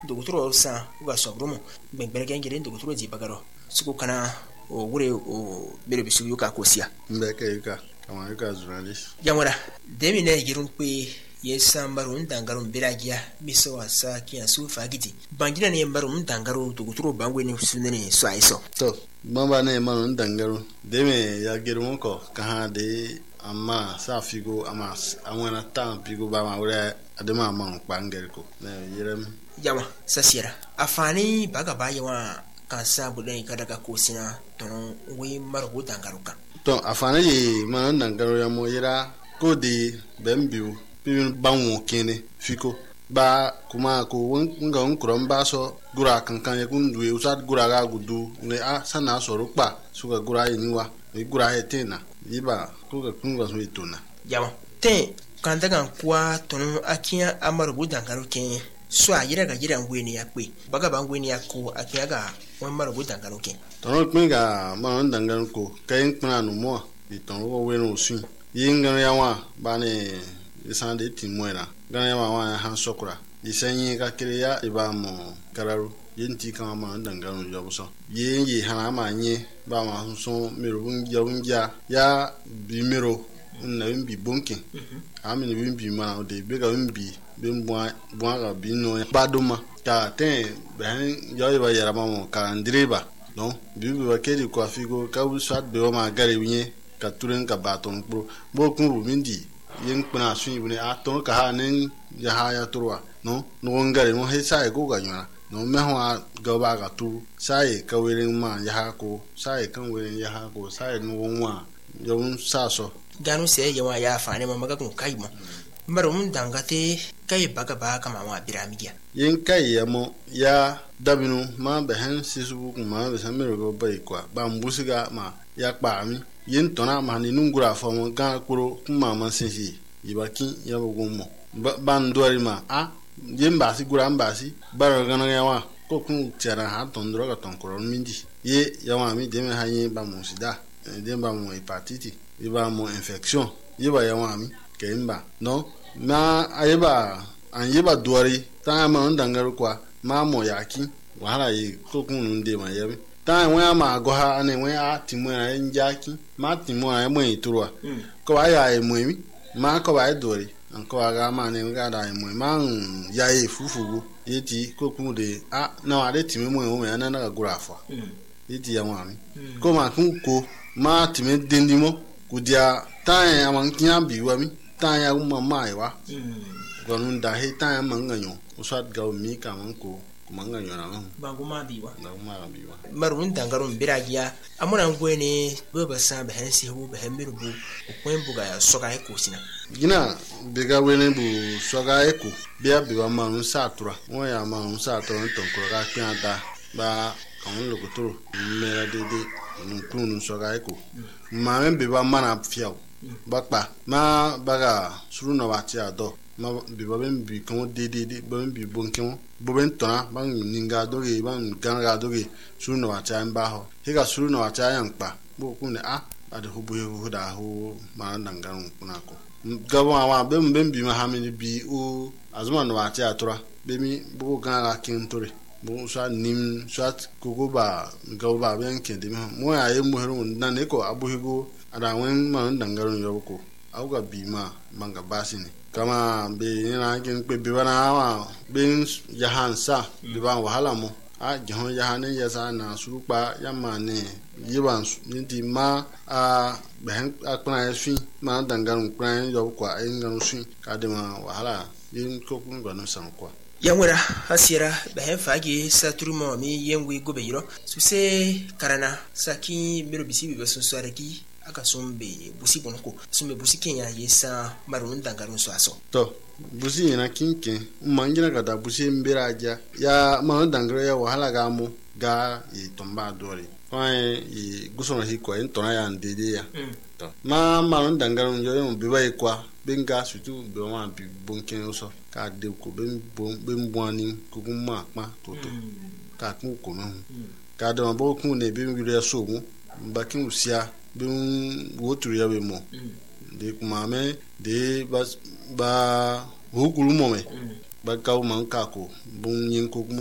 dogotoro sa uga sobrumo bengbere gengere dogotoro ji bagaro suku kana o wure o bere bisu yuka kosia mbeke yuka kama yuka journalist jamora demine girun pe yesambaru ndangaro mberagia biso wasa kiya su fagiti banjina ne mbaru ndangaro dogotoro bangwe ni sunene so aiso to mamba ne manu ndangaro deme ya girun ko kaha de amma sa figo amma amwana tan figo ba ma wure adema ma kpangere ko ne yerem jama sasira afani baga bayewa kansa budan kada ka kosina tono we margo dangaruka to afani ye man dangaro ya mo yira ko de bembiu pin banwo kene fiko ba kuma ko nga nkrom ba so gura kankan ye kundu e usat gura ga gudu ne a sana so rukpa suka gura yiniwa e gura etena yiba ko ka kunga so ituna jama te kanda kan kwa tono akia amargo dangaru ken so a yira ga yira ngweni ya kwe baga ba ngweni ya ko akia ga wan margo dangaru ken tono kwinga man dangaru ko kayin kuna no mo iton wo we no sun yinga ya wa ba ne isande timwena gana ya wa han sokura isenyi ka kiriya iba mo kararu yenti kama man dangaru yobuso yi hana ma nye ba ma so merubun yawunja ya bi mero na bi bonkin amini bi ma de be ga bi bimwa ga bino baduma ka ten ben yo ba yara ma ka ndreba no bibi ba kedi ko afigo ka usat be o ma gare winye ka turen ka baton pro bo kun rumindi yen kuna sun ibune aton ka ha nen ya ha ya turwa no ngare mo he sai go ga nyara no me ho ga ba ga tu sai ka werin ma ya ha ko sai kan werin ya ha ko sai no wonwa yo sa so ganu se yawa ya fane ma maga kun kai ma marum dangate kai baga ba kama ma biramigia yin kai yamo ya dabinu ma behen sisu kuma be samiro go bai kwa ba mbusiga ma ya kpa mi yin tona ma ni nungura fo mo ga kuro kuma ma sensi yibaki ya bugo mo ba ndori ma a yin ba si gura mbasi baro gana yawa ko kun tera ha tondro ga tonkoro mindi ye yawa mi de me ha yin ba mo sida de ba mo hepatitis iba mo infection yiba yawa mi kemba no na ayeba an yeba duari ta ma ndangaru kwa ma mo yaki wahala yi kokun nde ma yabi ta won ma go ha ane won a timu na njaki ma timu na mo iturwa ko aya e mo mi ma ko ba duari an ko aga ma ne ga da e mo ma ya e fufugu yiti kokun de a na wa de timu mo mo na na gura afọ yiti ya wa mi ko ma kun ko ma timu dendimo kudia ta ya man kinya biwa mi ta ya umma wa gonun da he ta ya manganyo usat ga mi ka man ko manganyo na ba guma biwa biwa marun dangaron biragiya amuna ngwene baba sa be hansi hu be hamiru bu ko buga ya soga ko sina gina biga wene bu soga eko bia biwa man sa tura won ya man sa tura ton ko ga kianta ba kan lokotoro mera dede nkunu soga eko ma men biwa mana fiaw bakpa ma baga suru na wati ado ma biwa ben bi kan dede ben bi bonkin bo ben tona ban ninga doge ban ganga doge suru na wati an ba ho higa suru na wati an pa bo kun a ade hubu hu da hu ma nangan kuna ko gabo awa ben bi ma hamini bi o azuma na wati atura be mi bo ganga kin tore bo sa nim sat kogo ba gaba ben kende mo ya ye mo heru na ne ko abuhigo ada wen ma ndangaro yobko auga bima manga basini kama be na kin pe be bana wa ben jahansa be ban wahala mo a jahon jahane ya sa na surupa ya mane yiban ndi ma a ben akuna yafi ma ndangaro kran yobko a ngaro sun kadema wahala yin ko kun ganu san kwa yamura hasira bahen fage saturmo mi yengwe gobe yiro suse karana saki mero bisi be sun saraki aka sombe busi bonko sombe busi kenya yesa marun dangarun so aso to busi na kinke mangina kada busi mbiraja ya marun dangaro ya wahala ga mu ga yi tomba dori kwai yi gusona hiko entona ya ndede ya to ma marun dangarun yo yo biwa ikwa benga sutu be ma bi bonken so ka de ko ben bwani ko kuma pa toto ka kun ko no ka de ma bo kun ne be mi re so mu ba kin usia be woturu ya be mo de kuma me de ba hukuru mo me ba gaw man ka ko bun yin ko